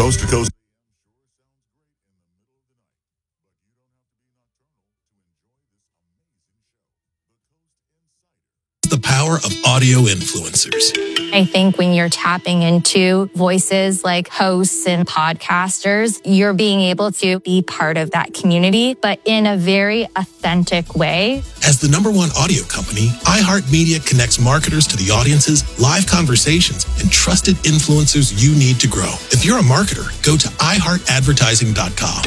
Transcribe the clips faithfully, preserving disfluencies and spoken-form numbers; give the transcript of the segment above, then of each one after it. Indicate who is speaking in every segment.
Speaker 1: Coast to Coast.
Speaker 2: The power of audio influencers.
Speaker 3: I think when you're tapping into voices like hosts and podcasters, you're being able to be part of that community, but in a very authentic way.
Speaker 2: As the number one audio company, iHeartMedia connects marketers to the audiences, live conversations, and trusted influencers you need to grow. If you're a marketer, go to i heart advertising dot com.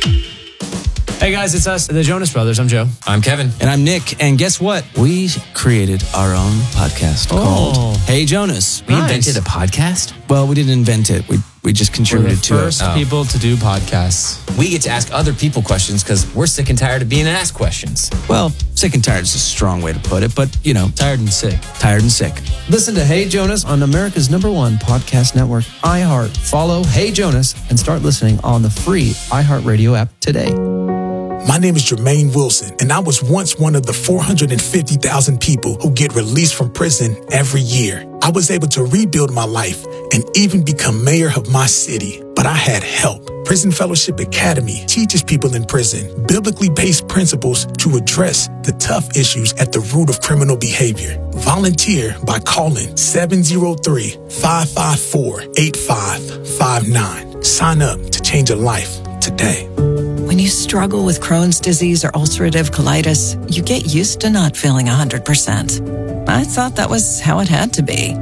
Speaker 4: Hey guys, it's us, the Jonas Brothers. I'm Joe.
Speaker 5: I'm Kevin.
Speaker 6: And I'm Nick. And guess what? We created our own podcast
Speaker 4: Oh.
Speaker 6: called Hey Jonas.
Speaker 5: We
Speaker 4: Nice.
Speaker 5: invented a podcast?
Speaker 6: Well, we didn't invent it. We we just
Speaker 4: We're the
Speaker 6: contributed to it.
Speaker 4: first
Speaker 5: Oh.
Speaker 4: people to do podcasts.
Speaker 5: We get to ask other people questions because we're sick and tired of being asked questions.
Speaker 6: Well, sick and tired is a strong way to put it, but, you know,
Speaker 4: Tired and sick.
Speaker 6: tired and sick.
Speaker 7: Listen to Hey Jonas on America's number one podcast network, iHeart. Follow Hey Jonas and start listening on the free iHeartRadio app today.
Speaker 2: My name is Jermaine Wilson, and I was once one of the four hundred fifty thousand people who get released from prison every year. I was able to rebuild my life and even become mayor of my city, but I had help. Prison Fellowship Academy teaches people in prison biblically based principles to address the tough issues at the root of criminal behavior. Volunteer by calling seven oh three, five five four, eight five five nine. Sign up to change a life today.
Speaker 8: When you struggle with Crohn's disease or ulcerative colitis, you get used to not feeling one hundred percent. I thought that was how it had to be.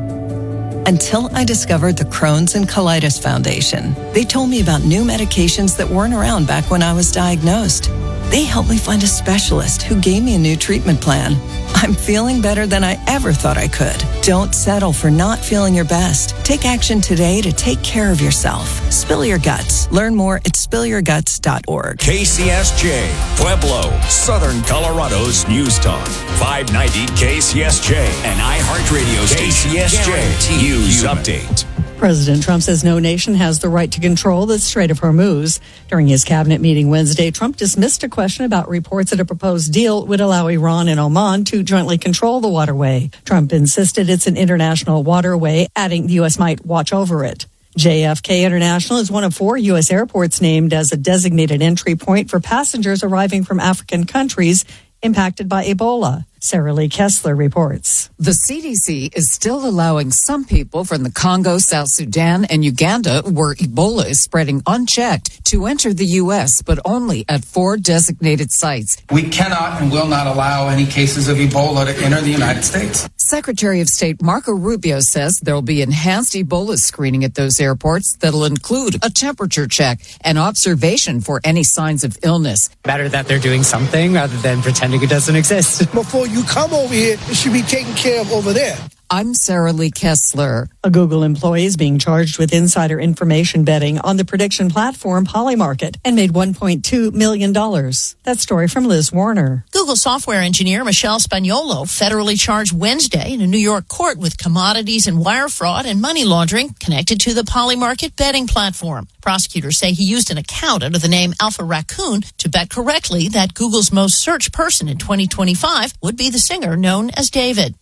Speaker 8: Until I discovered the Crohn's and Colitis Foundation. They told me about new medications that weren't around back when I was diagnosed. They helped me find a specialist who gave me a new treatment plan. I'm feeling better than I ever thought I could. Don't settle for not feeling your best. Take action today to take care of yourself. Spill your guts. Learn more at spill your guts dot org.
Speaker 9: K C S J, Pueblo, Southern Colorado's News Talk. five ninety K C S J, an iHeartRadio station. K C S J News Update.
Speaker 10: President Trump says no nation has the right to control the Strait of Hormuz. During his cabinet meeting Wednesday, Trump dismissed a question about reports that a proposed deal would allow Iran and Oman to jointly control the waterway. Trump insisted it's an international waterway, adding the U S might watch over it. J F K International is one of four U S airports named as a designated entry point for passengers arriving from African countries impacted by Ebola. Sarah Lee Kessler reports.
Speaker 11: The C D C is still allowing some people from the Congo, South Sudan, and Uganda, where Ebola is spreading unchecked, to enter the U S, but only at four designated sites.
Speaker 12: We cannot and will not allow any cases of Ebola to enter the United States.
Speaker 11: Secretary of State Marco Rubio says there will be enhanced Ebola screening at those airports that'll include a temperature check and observation for any signs of illness.
Speaker 13: Better that they're doing something rather than pretending it doesn't exist.
Speaker 14: Before you come over here, it should be taken care of over there.
Speaker 11: I'm Sarah Lee Kessler.
Speaker 10: A Google employee is being charged with insider information betting on the prediction platform Polymarket and made one point two million dollars. That story from Liz Warner.
Speaker 15: Google software engineer Michelle Spagnolo federally charged Wednesday in a New York court with commodities and wire fraud and money laundering connected to the Polymarket betting platform. Prosecutors say he used an account under the name Alpha Raccoon to bet correctly that Google's most searched person in twenty twenty-five would be the singer known as David.